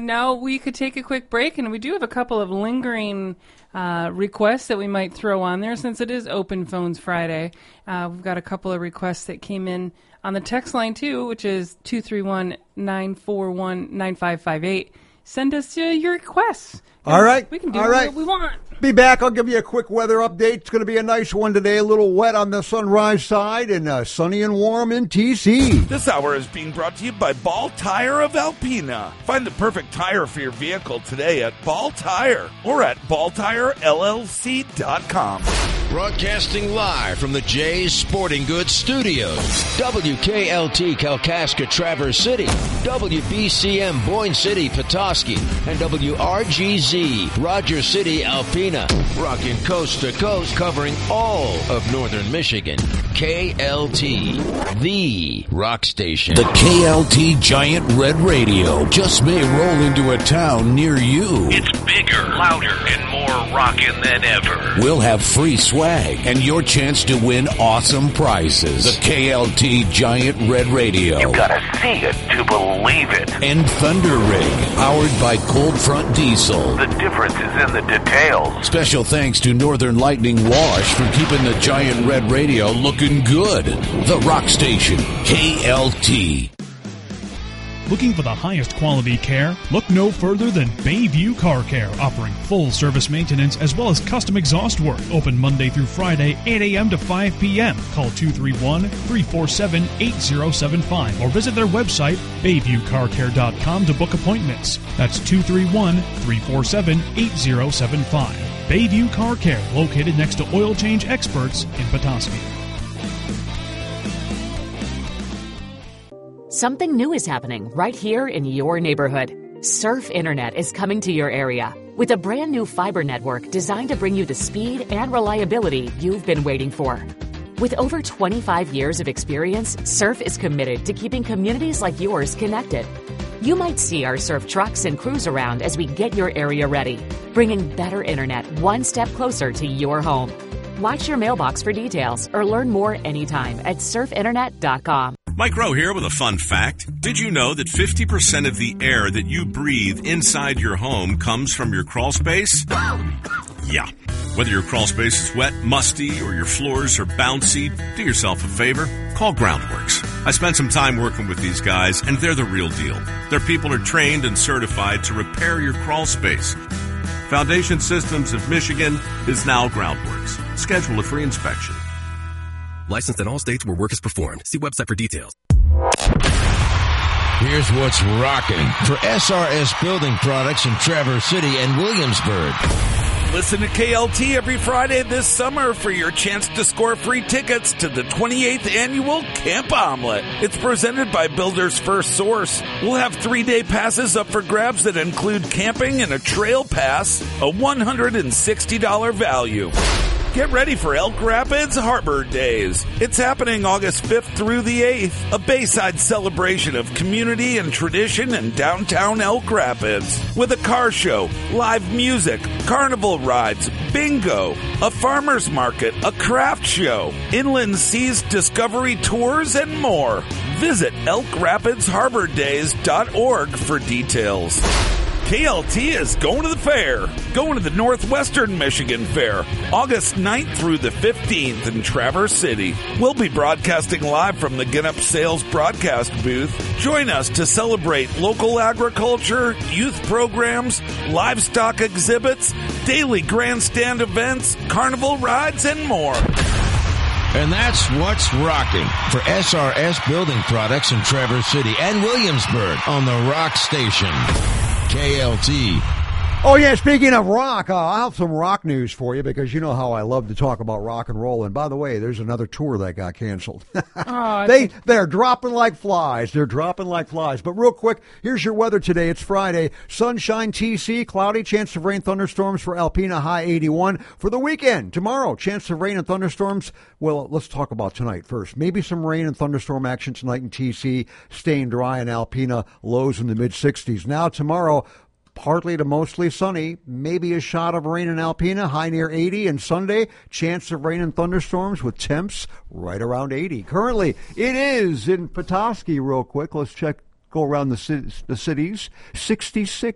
now we could take a quick break, and we do have a couple of lingering requests that we might throw on there since it is Open Phones Friday. We've got a couple of requests that came in on the text line, too, which is 231-941-9558. Send us your requests. All right. We can do what we want. Be back. I'll give you a quick weather update. It's going to be a nice one today. A little wet on the Sunrise side and sunny and warm in TC. This hour is being brought to you by Ball Tire of Alpena. Find the perfect tire for your vehicle today at Ball Tire or at balltirellc.com. Broadcasting live from the Jay's Sporting Goods Studios. WKLT Kalkaska Traverse City, WBCM Boyne City Petoskey, and WRGZ Rogers City Alpena. Rocking coast to coast, covering all of northern Michigan. KLT, the rock station. The KLT Giant Red Radio just may roll into a town near you. It's bigger, louder, and more rockin' than ever. We'll have free swag and your chance to win awesome prizes. The KLT Giant Red Radio. You gotta see it to believe it. And Thunder Rig, powered by Cold Front Diesel. The difference is in the details. Special thanks to Northern Lightning Wash for keeping the Giant Red Radio looking good. The rock station, KLT. Looking for the highest quality care? Look no further than Bayview Car Care, offering full service maintenance as well as custom exhaust work. Open Monday through Friday, 8 a.m. to 5 p.m. Call 231-347-8075 or visit their website, BayviewCarCare.com, to book appointments. That's 231-347-8075. Bayview Car Care, located next to Oil Change Experts in Petoskey. Something new is happening right here in your neighborhood. Surf Internet is coming to your area with a brand new fiber network designed to bring you the speed and reliability you've been waiting for. With over 25 years of experience, Surf is committed to keeping communities like yours connected. You might see our Surf trucks and crews around as we get your area ready, bringing better internet one step closer to your home. Watch your mailbox for details or learn more anytime at surfinternet.com. Mike Rowe here with a fun fact. Did you know that 50% of the air that you breathe inside your home comes from your crawl space? Yeah. Whether your crawl space is wet, musty, or your floors are bouncy, do yourself a favor. Call Groundworks. I spent some time working with these guys, and they're the real deal. Their people are trained and certified to repair your crawl space. Foundation Systems of Michigan is now Groundworks. Schedule a free inspection. Licensed in all states where work is performed. See website for details. Here's what's rocking for SRS Building Products in Traverse City and Williamsburg. Listen to KLT every Friday this summer for your chance to score free tickets to the 28th annual Camp Omelet. It's presented by Builders First Source. We'll have 3-day passes up for grabs that include camping and a trail pass, a $160 value. Get ready for Elk Rapids Harbor Days. It's happening August 5th through the 8th, a Bayside celebration of community and tradition in downtown Elk Rapids. With a car show, live music, carnival rides, bingo, a farmer's market, a craft show, inland seas discovery tours, and more. Visit elkrapidsharbordays.org for details. KLT is going to the fair. Going to the Northwestern Michigan Fair, August 9th through the 15th in Traverse City. We'll be broadcasting live from the Ginup Sales broadcast booth. Join us to celebrate local agriculture, youth programs, livestock exhibits, daily grandstand events, carnival rides, and more. And that's what's rocking for SRS Building Products in Traverse City and Williamsburg on the Rock Station. KLT. Oh, yeah, speaking of rock, I'll have some rock news for you because you know how I love to talk about rock and roll. And by the way, there's another tour that got canceled. They're dropping like flies. They're dropping like flies. But real quick, here's your weather today. It's Friday. Sunshine, TC, cloudy, chance of rain, thunderstorms for Alpena, high 81. For the weekend, tomorrow, chance of rain and thunderstorms. Well, let's talk about tonight first. Maybe some rain and thunderstorm action tonight in TC, staying dry in Alpena, lows in the mid-60s. Now tomorrow, partly to mostly sunny, maybe a shot of rain in Alpena, high near 80. And Sunday, chance of rain and thunderstorms with temps right around 80. Currently, it is in Petoskey real quick. Let's go around the cities. 66